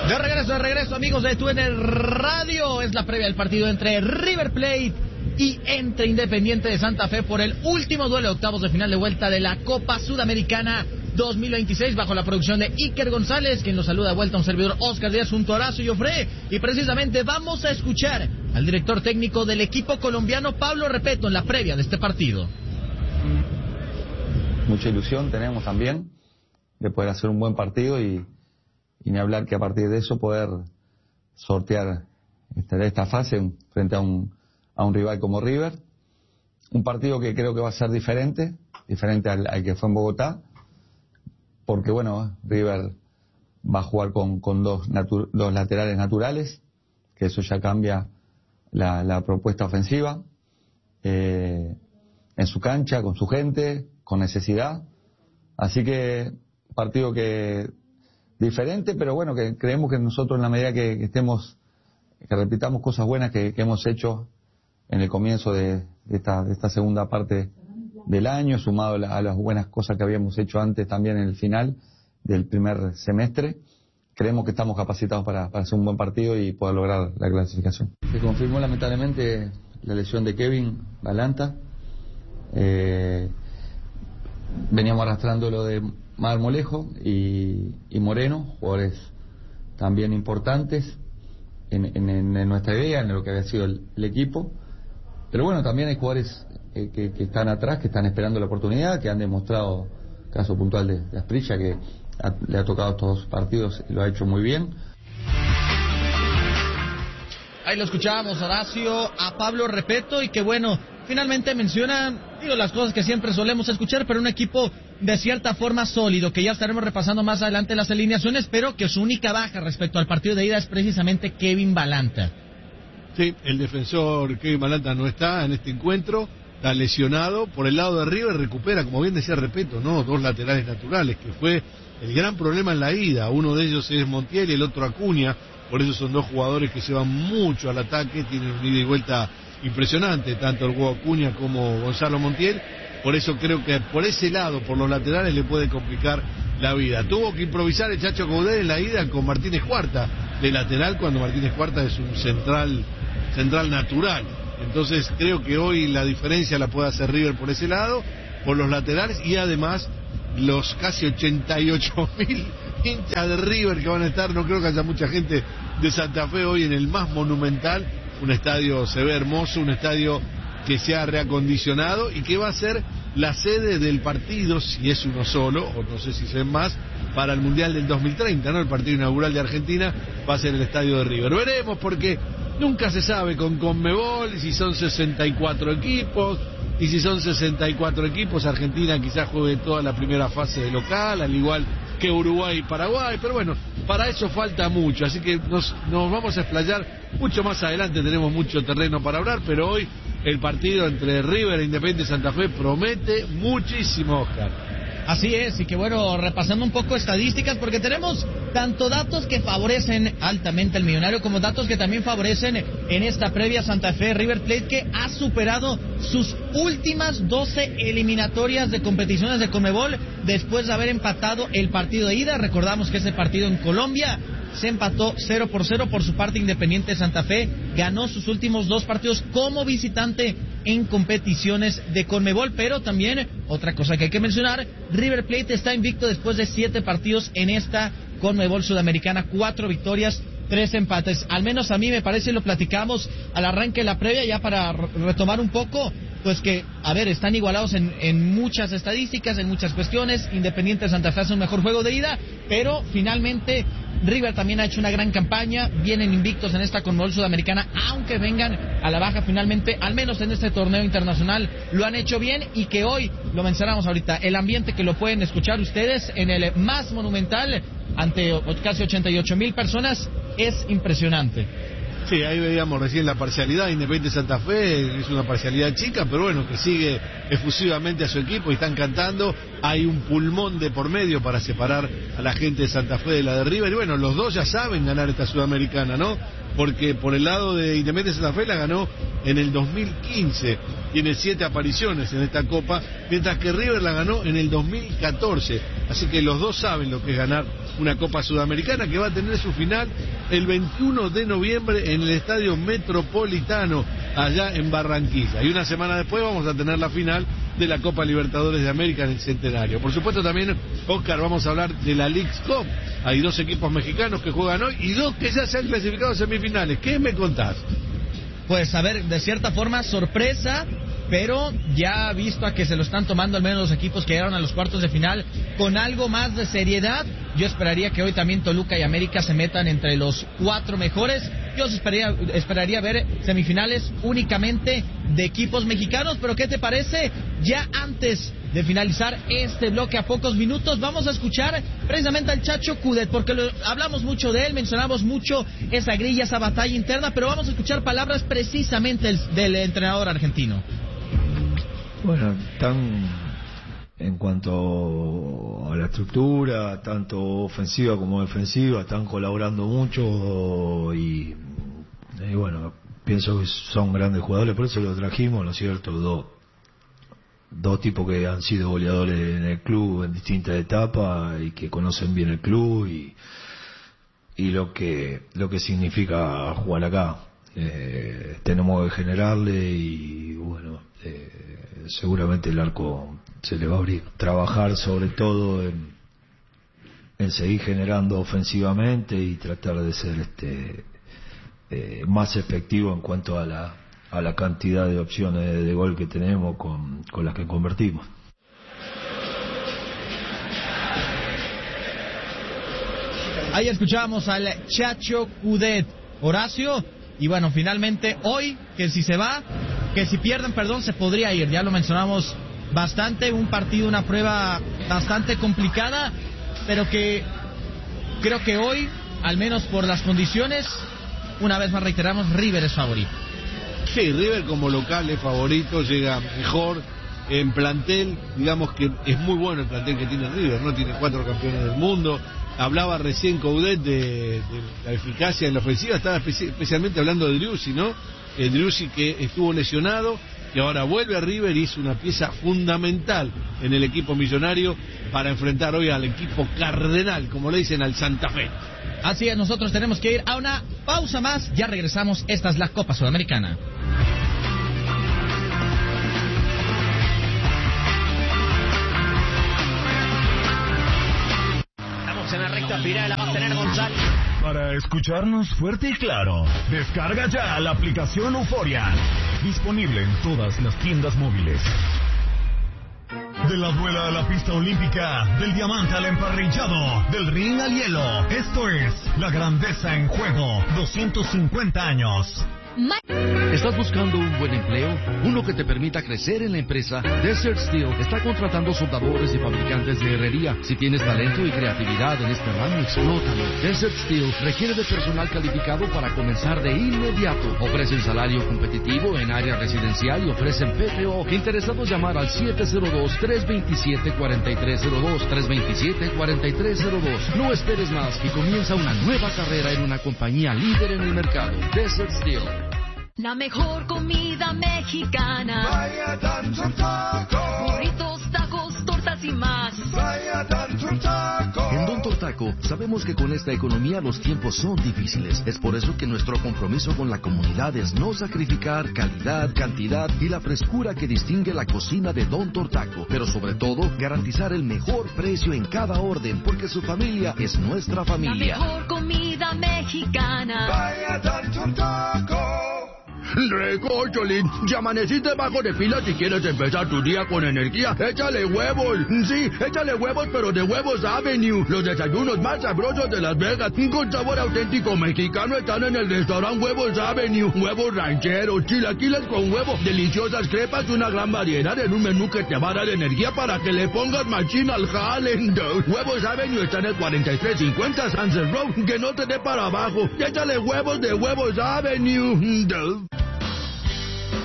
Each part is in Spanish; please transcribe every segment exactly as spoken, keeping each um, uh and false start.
De regreso, de regreso, amigos de T U N Radio. Es la previa del partido entre River Plate y entre Independiente de Santa Fe por el último duelo de octavos de final de vuelta de la Copa Sudamericana dos mil veintiséis, bajo la producción de Iker González, quien nos saluda de vuelta, un servidor Oscar Díaz junto a Horacio Joffre. Y precisamente vamos a escuchar al director técnico del equipo colombiano, Pablo Repeto, en la previa de este partido. Mucha ilusión tenemos también de poder hacer un buen partido y Y ni hablar que a partir de eso poder sortear esta, esta fase frente a un, a un rival como River. Un partido que creo que va a ser diferente, diferente al, al que fue en Bogotá, porque bueno, River va a jugar con, con dos, natu, dos laterales naturales, que eso ya cambia la, la propuesta ofensiva, eh, en su cancha, con su gente, con necesidad. Así que partido que diferente, pero bueno, que creemos que nosotros en la medida que, que estemos, que repitamos cosas buenas que, que hemos hecho en el comienzo de, de, esta, de esta segunda parte del año, sumado a, la, a las buenas cosas que habíamos hecho antes también en el final del primer semestre, creemos que estamos capacitados para, para hacer un buen partido y poder lograr la clasificación. Se confirmó lamentablemente la lesión de Kevin Balanta. Eh, veníamos arrastrando lo de Marmolejo y, y Moreno, jugadores también importantes en, en, en nuestra idea, en lo que había sido el, el equipo. Pero bueno, también hay jugadores eh, que, que están atrás, que están esperando la oportunidad, que han demostrado, caso puntual de, de Asprilla, que ha, le ha tocado estos dos partidos y lo ha hecho muy bien. Ahí lo escuchábamos, Horacio, a Pablo Repeto, y que bueno, finalmente mencionan, digo, las cosas que siempre solemos escuchar, pero un equipo de cierta forma sólido, que ya estaremos repasando más adelante las alineaciones, pero que su única baja respecto al partido de ida es precisamente Kevin Balanta. Sí, el defensor Kevin Balanta no está en este encuentro, está lesionado. Por el lado de River recupera, como bien decía Repeto, ¿no?, dos laterales naturales, que fue el gran problema en la ida. Uno de ellos es Montiel y el otro Acuña. Por eso son dos jugadores que se van mucho al ataque, tienen un ida y vuelta impresionante, tanto el Hugo Acuña como Gonzalo Montiel. Por eso creo que por ese lado, por los laterales, le puede complicar la vida. Tuvo que improvisar el Chacho Coudet en la ida con Martínez Cuarta de lateral, cuando Martínez Cuarta es un central central natural. Entonces creo que hoy la diferencia la puede hacer River por ese lado, por los laterales, y además los casi ochenta y ocho mil hinchas de River que van a estar. No creo que haya mucha gente de Santa Fe hoy en el más monumental. Un estadio se ve hermoso, un estadio que se ha reacondicionado y que va a ser la sede del partido, si es uno solo, o no sé si son más, para el Mundial del dos mil treinta, ¿no? El partido inaugural de Argentina va a ser el estadio de River. Veremos, porque nunca se sabe con Conmebol, y si son sesenta y cuatro equipos, y si son sesenta y cuatro equipos, Argentina quizás juegue toda la primera fase de local, al igual que Uruguay y Paraguay, pero bueno, para eso falta mucho, así que nos, nos vamos a explayar mucho más adelante, tenemos mucho terreno para hablar, pero hoy el partido entre River e Independiente Santa Fe promete muchísimo, Oscar. Así es, y que bueno, repasando un poco estadísticas, porque tenemos tanto datos que favorecen altamente al Millonario, como datos que también favorecen en esta previa Santa Fe River Plate, que ha superado sus últimas doce eliminatorias de competiciones de Conmebol, después de haber empatado el partido de ida. Recordamos que ese partido en Colombia se empató cero por cero. Por su parte, Independiente Santa Fe ganó sus últimos dos partidos como visitante en competiciones de Conmebol. Pero también, otra cosa que hay que mencionar, River Plate está invicto después de siete partidos en esta Conmebol Sudamericana, cuatro victorias, tres empates. Al menos a mí me parece, lo platicamos al arranque de la previa, ya para retomar un poco, pues que, a ver, están igualados en, en muchas estadísticas, en muchas cuestiones. Independiente Santa Fe hace un mejor juego de ida, pero finalmente River también ha hecho una gran campaña, vienen invictos en esta Conmebol Sudamericana, aunque vengan a la baja finalmente, al menos en este torneo internacional, lo han hecho bien, y que hoy, lo mencionamos ahorita, el ambiente que lo pueden escuchar ustedes en el más monumental, ante casi ochenta y ocho mil personas, es impresionante. Sí, ahí veíamos recién la parcialidad. Independiente Santa Fe es una parcialidad chica, pero bueno, que sigue efusivamente a su equipo y están cantando. Hay un pulmón de por medio para separar a la gente de Santa Fe de la de River. Y bueno, los dos ya saben ganar esta Sudamericana, ¿no? Porque por el lado de Independiente Santa Fe la ganó en el dos mil quince, tiene siete apariciones en esta Copa, mientras que River la ganó en el dos mil catorce. así que los dos saben lo que es ganar una Copa Sudamericana, que va a tener su final el veintiuno de noviembre en el Estadio Metropolitano, allá en Barranquilla. Y una semana después vamos a tener la final de la Copa Libertadores de América en el Centenario. Por supuesto también, Oscar, vamos a hablar de la Leagues Cup. Hay dos equipos mexicanos que juegan hoy y dos que ya se han clasificado a semifinales. ¿Qué me contás? Pues a ver, de cierta forma sorpresa, pero ya visto a que se lo están tomando al menos los equipos que llegaron a los cuartos de final con algo más de seriedad, yo esperaría que hoy también Toluca y América se metan entre los cuatro mejores. Yo esperaría, esperaría ver semifinales únicamente de equipos mexicanos, pero ¿qué te parece? Ya antes de finalizar este bloque a pocos minutos, vamos a escuchar precisamente al Chacho Coudet, porque lo, hablamos mucho de él, mencionamos mucho esa grilla, esa batalla interna, pero vamos a escuchar palabras precisamente del, del entrenador argentino. Bueno, tan en cuanto a la estructura, tanto ofensiva como defensiva, están colaborando mucho y, y bueno, pienso que son grandes jugadores, por eso lo trajimos, ¿no es cierto? Dos, dos tipos que han sido goleadores en el club en distintas etapas y que conocen bien el club y, y lo que lo que significa jugar acá. Eh, tenemos que generarle y bueno, eh, seguramente el arco se le va a abrir. Trabajar sobre todo en, en seguir generando ofensivamente y tratar de ser este eh, más efectivo en cuanto a la a la cantidad de opciones de, de gol que tenemos con, con las que convertimos. Ahí escuchábamos al Chacho Coudet, Horacio. Y bueno, finalmente hoy, que si se va, que si pierden, perdón, se podría ir. Ya lo mencionamos bastante, un partido, una prueba bastante complicada, pero que creo que hoy, al menos por las condiciones, una vez más reiteramos, River es favorito. Sí, River como local es favorito, llega mejor en plantel, digamos que es muy bueno el plantel que tiene River, ¿no? Tiene cuatro campeones del mundo. Hablaba recién Coudet de, de la eficacia en la ofensiva, estaba especi- especialmente hablando de Driussi, ¿no? El Driussi que estuvo lesionado, que ahora vuelve a River y es una pieza fundamental en el equipo millonario para enfrentar hoy al equipo cardenal, como le dicen al Santa Fe. Así es, nosotros tenemos que ir a una pausa más, ya regresamos, esta es la Copa Sudamericana. En la recta final la va a tener González. Para escucharnos fuerte y claro, descarga ya la aplicación Euforia. Disponible en todas las tiendas móviles. De la duela a la pista olímpica, del diamante al emparrillado, del ring al hielo. Esto es La Grandeza en Juego, doscientos cincuenta años. ¿Estás buscando un buen empleo? Uno que te permita crecer en la empresa. Desert Steel está contratando soldadores y fabricantes de herrería. Si tienes talento y creatividad en este ramo, explótalo. Desert Steel requiere de personal calificado para comenzar de inmediato. Ofrecen salario competitivo en área residencial y ofrecen P T O. Interesados, llamar al siete cero dos, tres dos siete, cuatro tres cero dos, tres dos siete, cuatro tres cero dos. No esperes más y comienza una nueva carrera en una compañía líder en el mercado. Desert Steel. La mejor comida mexicana. Vaya Don Taco. Burritos, tacos, tortas y más. Vaya Don Taco. En Don Taco sabemos que con esta economía los tiempos son difíciles. Es por eso que nuestro compromiso con la comunidad es no sacrificar calidad, cantidad y la frescura que distingue la cocina de Don Taco. Pero sobre todo, garantizar el mejor precio en cada orden, porque su familia es nuestra familia. La mejor comida mexicana. Vaya Don Taco. Recócholín, ya amaneciste bajo de fila si quieres empezar tu día con energía. Échale huevos, sí, échale huevos, pero de Huevos Avenue. Los desayunos más sabrosos de Las Vegas, con sabor auténtico mexicano, están en el restaurante Huevos Avenue. Huevos rancheros, chilaquiles con huevo, deliciosas crepas, una gran variedad en un menú que te va a dar energía para que le pongas machín al jale. Huevos Avenue está en el cuarenta y tres cincuenta Sunset Road, que no te dé para abajo. Échale huevos de Huevos Avenue.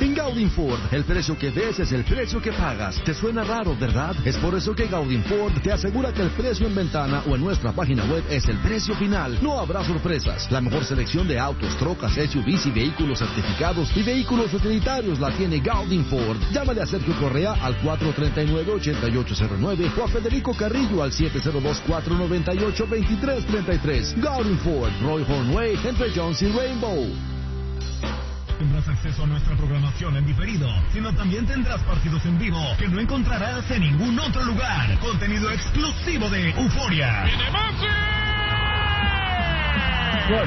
En Gaudin Ford, el precio que ves es el precio que pagas. ¿Te suena raro, verdad? Es por eso que Gaudin Ford te asegura que el precio en ventana o en nuestra página web es el precio final. No habrá sorpresas. La mejor selección de autos, trocas, S U Vs y vehículos certificados y vehículos utilitarios la tiene Gaudin Ford. Llámale a Sergio Correa al cuatro tres nueve, ocho ocho cero nueve o a Federico Carrillo al siete cero dos, cuatro nueve ocho, dos tres tres tres. Gaudin Ford, Roy Horn Way, entre Jones y Rainbow. Tendrás acceso a nuestra programación en diferido, sino también tendrás partidos en vivo que no encontrarás en ningún otro lugar. Contenido exclusivo de Euforia. ¡Viene Messi! ¡Gol!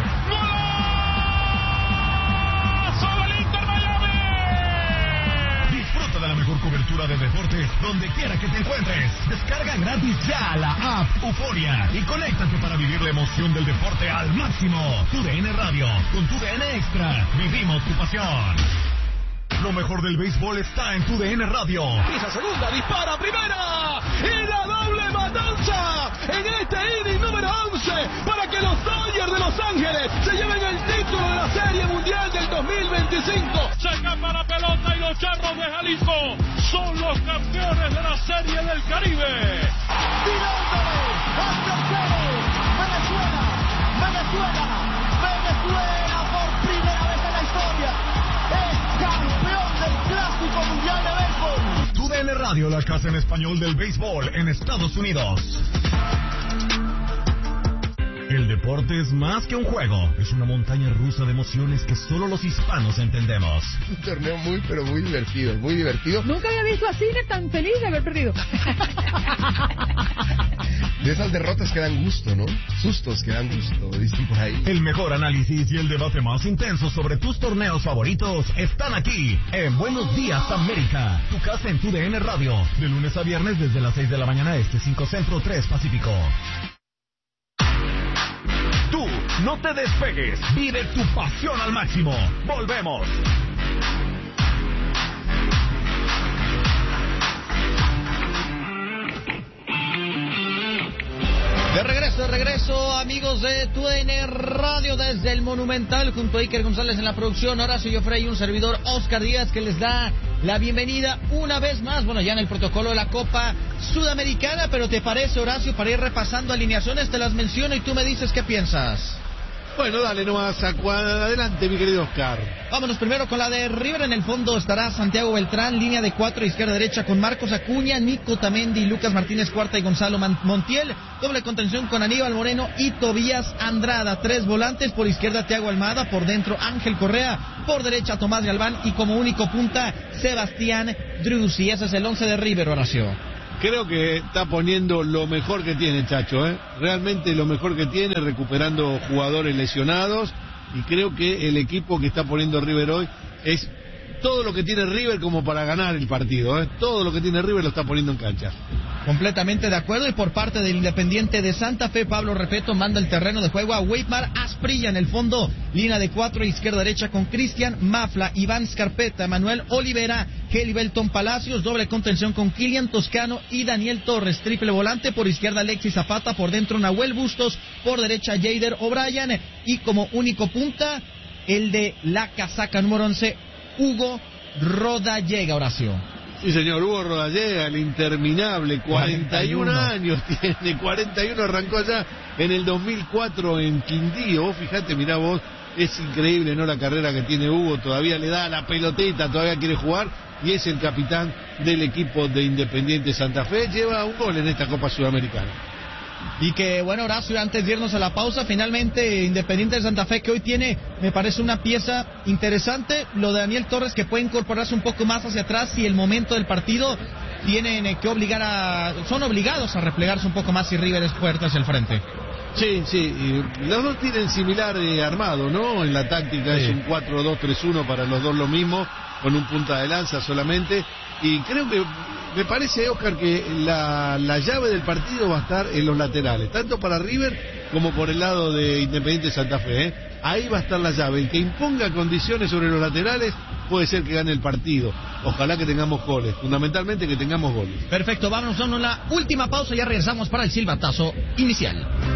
¡Golazo del Inter Miami! Disfruta de la mejor cobertura de deportes donde quiera que te encuentres. Descarga gratis ya la app Euforia y conéctate para vivir la emoción del deporte al máximo. TUDN Radio, con TUDN Extra, vivimos tu pasión. Lo mejor del béisbol está en TUDN Radio. Pisa segunda, dispara primera y la doble matanza en este inning número once para que los Dodgers de Los Ángeles se lleven el título de la Serie Mundial del dos mil veinticinco. Se escapa la pelota y los Charros de Jalisco son los campeones de la Serie del Caribe. Tirándole al tercero, Venezuela, Venezuela, Venezuela por primera vez en la historia es campeón del Clásico Mundial de Béisbol. TUDN Radio, la casa en español del béisbol en Estados Unidos. El deporte es más que un juego, es una montaña rusa de emociones que solo los hispanos entendemos. Un torneo muy, pero muy divertido, muy divertido. Nunca había visto a Cine tan feliz de haber perdido. De esas derrotas que dan gusto, ¿no? Sustos que dan gusto, dicen por ahí. El mejor análisis y el debate más intenso sobre tus torneos favoritos están aquí en Buenos Días América, tu casa en TUDN Radio, de lunes a viernes desde las seis de la mañana este, cinco Centro, tres Pacífico. Tú, no te despegues, vive tu pasión al máximo. Volvemos. De regreso, de regreso, amigos de TUDN Radio desde el Monumental, junto a Iker González en la producción, Horacio Joffrey y un servidor, Oscar Díaz, que les da la bienvenida una vez más, bueno, ya en el protocolo de la Copa Sudamericana, pero ¿te parece, Horacio, para ir repasando alineaciones? Te las menciono y tú me dices qué piensas. Bueno, dale nomás, adelante, mi querido Oscar. Vámonos primero con la de River. En el fondo estará Santiago Beltrán, línea de cuatro, izquierda-derecha con Marcos Acuña, Nico Tamendi, Lucas Martínez Cuarta y Gonzalo Montiel. Doble contención con Aníbal Moreno y Tobías Andrada. Tres volantes, por izquierda Thiago Almada, por dentro Ángel Correa, por derecha Tomás Galván y como único punta Sebastián Druzzi. Ese es el once de River, Horacio. Creo que está poniendo lo mejor que tiene, Chacho, ¿eh? Realmente lo mejor que tiene, recuperando jugadores lesionados, y creo que el equipo que está poniendo River hoy es todo lo que tiene River como para ganar el partido, ¿eh? Todo lo que tiene River lo está poniendo en cancha. Completamente de acuerdo, y por parte del Independiente de Santa Fe, Pablo Repeto manda el terreno de juego a Weimar Asprilla. En el fondo, línea de cuatro, izquierda-derecha con Cristian Mafla, Iván Scarpeta, Manuel Olivera, Kelly Belton Palacios, doble contención con Kilian Toscano y Daniel Torres, triple volante, por izquierda Alexis Zapata, por dentro Nahuel Bustos, por derecha Jader O'Brien y como único punta, el de la casaca número once, Hugo Rodallega, Horacio. Sí, señor, Hugo Rodallega, el interminable, cuarenta y uno años tiene, cuarenta y uno, arrancó allá en el dos mil cuatro en Quindío. Fíjate, mirá vos, es increíble, ¿no?, la carrera que tiene Hugo, todavía le da la pelotita, todavía quiere jugar, y es el capitán del equipo de Independiente Santa Fe, lleva un gol en esta Copa Sudamericana. Y que, bueno, Horacio, antes de irnos a la pausa, finalmente Independiente de Santa Fe, que hoy tiene, me parece, una pieza interesante, lo de Daniel Torres, que puede incorporarse un poco más hacia atrás si el momento del partido tienen que obligar a, son obligados a replegarse un poco más si River es fuerte hacia el frente. Sí, sí, y los dos tienen similar eh, armado, ¿no? En la táctica sí. Es un cuatro dos tres uno para los dos lo mismo, con un punta de lanza solamente, y creo que me parece, Oscar, que la, la llave del partido va a estar en los laterales, tanto para River como por el lado de Independiente Santa Fe, ¿eh? Ahí va a estar la llave, el que imponga condiciones sobre los laterales puede ser que gane el partido. Ojalá que tengamos goles, fundamentalmente que tengamos goles. Perfecto, vámonos a una última pausa y ya regresamos para el silbatazo inicial.